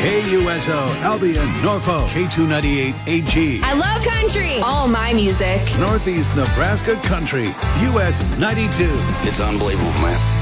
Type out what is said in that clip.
KUSO, Albion, Norfolk, K298 AG. I love country. All my music. Northeast Nebraska Country, US 92. It's unbelievable, man.